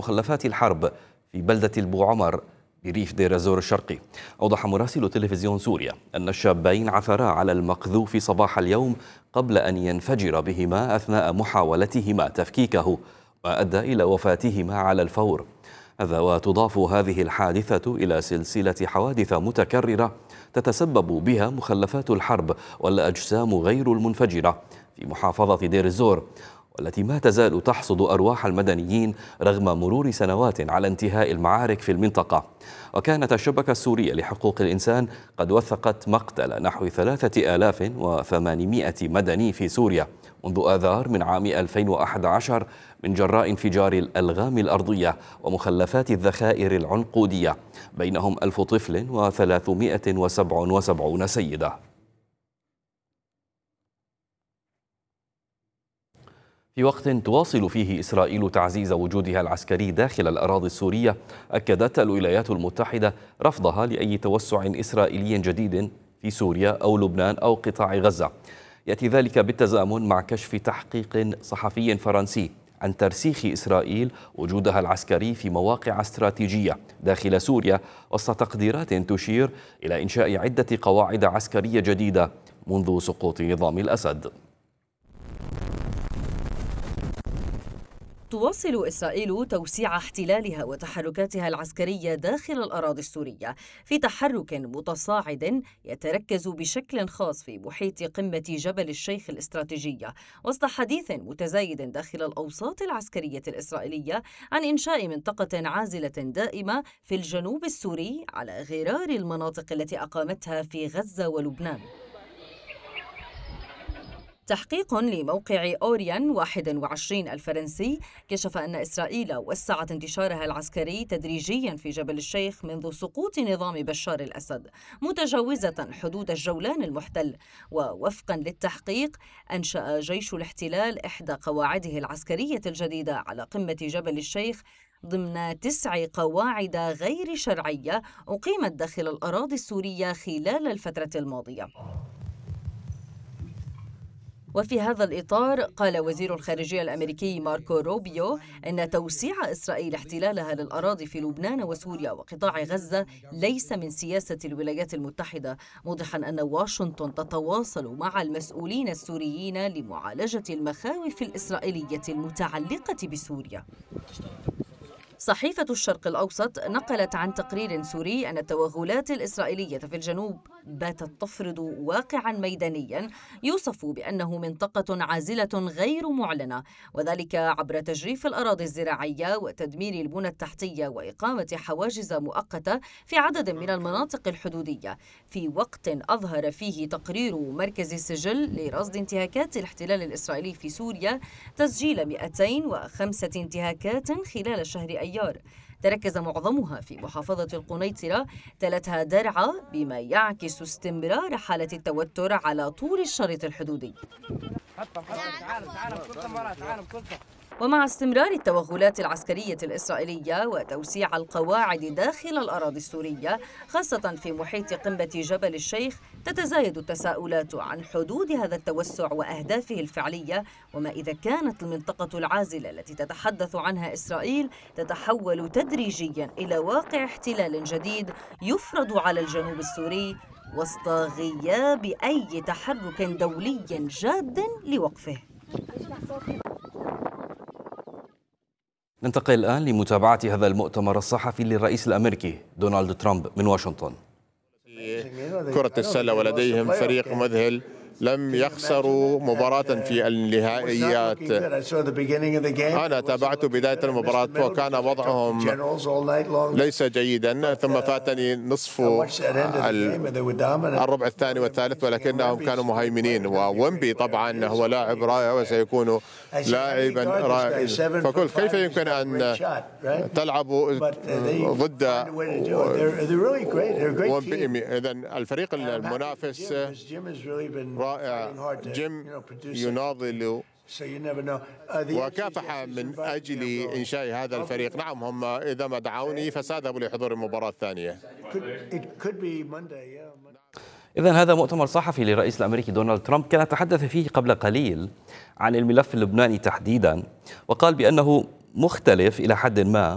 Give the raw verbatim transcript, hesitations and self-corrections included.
مخلفات الحرب في بلدة البوعمر بريف دير الزور الشرقي. أوضح مراسل تلفزيون سوريا أن الشابين عثرا على المقذوف صباح اليوم قبل أن ينفجر بهما أثناء محاولتهما تفكيكه، ما أدى إلى وفاتهما على الفور. هذا وتضاف هذه الحادثة إلى سلسلة حوادث متكررة تتسبب بها مخلفات الحرب والأجسام غير المنفجرة في محافظة دير الزور، والتي ما تزال تحصد أرواح المدنيين رغم مرور سنوات على انتهاء المعارك في المنطقة. وكانت الشبكة السورية لحقوق الإنسان قد وثقت مقتل نحو ثلاثة آلاف وثمانمائة مدني في سوريا منذ آذار من عام ألفين وأحد عشر من جراء انفجار الألغام الأرضية ومخلفات الذخائر العنقودية، بينهم ألف طفل وثلاثمائة وسبعة وسبعين سيدة. في وقت تواصل فيه إسرائيل تعزيز وجودها العسكري داخل الأراضي السورية، أكدت الولايات المتحدة رفضها لأي توسع إسرائيلي جديد في سوريا أو لبنان أو قطاع غزة. يأتي ذلك بالتزامن مع كشف تحقيق صحفي فرنسي عن ترسيخ إسرائيل وجودها العسكري في مواقع استراتيجية داخل سوريا، وسط تقديرات تشير إلى إنشاء عدة قواعد عسكرية جديدة منذ سقوط نظام الأسد. تواصل إسرائيل توسيع احتلالها وتحركاتها العسكرية داخل الأراضي السورية في تحرك متصاعد يتركز بشكل خاص في محيط قمة جبل الشيخ الاستراتيجية، وسط حديث متزايد داخل الأوساط العسكرية الإسرائيلية عن إنشاء منطقة عازلة دائمة في الجنوب السوري على غرار المناطق التي أقامتها في غزة ولبنان. تحقيق لموقع أوريان واحد وعشرين الفرنسي كشف أن إسرائيل وسعت انتشارها العسكري تدريجيا في جبل الشيخ منذ سقوط نظام بشار الأسد، متجاوزة حدود الجولان المحتل. ووفقا للتحقيق، أنشأ جيش الاحتلال إحدى قواعده العسكرية الجديدة على قمة جبل الشيخ ضمن تسع قواعد غير شرعية أقيمت داخل الأراضي السورية خلال الفترة الماضية. وفي هذا الإطار قال وزير الخارجية الأمريكي ماركو روبيو إن توسيع إسرائيل احتلالها للأراضي في لبنان وسوريا وقطاع غزة ليس من سياسة الولايات المتحدة، موضحا أن واشنطن تتواصل مع المسؤولين السوريين لمعالجة المخاوف الإسرائيلية المتعلقة بسوريا. صحيفة الشرق الأوسط نقلت عن تقرير سوري أن التوغلات الإسرائيلية في الجنوب باتت تفرض واقعا ميدانيا يوصف بأنه منطقة عازلة غير معلنة، وذلك عبر تجريف الأراضي الزراعية وتدمير البنى التحتية وإقامة حواجز مؤقتة في عدد من المناطق الحدودية، في وقت أظهر فيه تقرير مركز السجل لرصد انتهاكات الاحتلال الإسرائيلي في سوريا تسجيل مئتين وخمسة انتهاكات خلال شهر أيار تركز معظمها في محافظة القنيطرة، تلتها درعا، بما يعكس استمرار حالة التوتر على طول الشريط الحدودي. ومع استمرار التوغلات العسكرية الإسرائيلية وتوسيع القواعد داخل الأراضي السورية خاصة في محيط قمة جبل الشيخ، تتزايد التساؤلات عن حدود هذا التوسع وأهدافه الفعلية، وما إذا كانت المنطقة العازلة التي تتحدث عنها إسرائيل تتحول تدريجيا إلى واقع احتلال جديد يفرض على الجنوب السوري وسط غياب أي تحرك دولي جاد لوقفه. ننتقل الآن لمتابعة هذا المؤتمر الصحفي للرئيس الأمريكي دونالد ترامب من واشنطن. كرة السلة ولديهم فريق مذهل، لم يخسروا مباراة في النهائيات. أنا تابعت بداية المباراة وكان وضعهم ليس جيدا، ثم فاتني نصف الربع الثاني والثالث ولكنهم كانوا مهيمنين، وويمبي طبعا هو لاعب رائع وسيكون لاعبا رائعا، فقلت كيف يمكن أن تلعبوا ضد ويمبي. إذن الفريق المنافس رائع، جيم يناضل وكافح من أجل إنشاء هذا الفريق. نعم، هم إذا ما دعوني فسأذهب لحضور المباراة الثانية. إذن هذا مؤتمر صحفي للرئيس الأمريكي دونالد ترامب كان تحدث فيه قبل قليل عن الملف اللبناني تحديدا، وقال بأنه مختلف إلى حد ما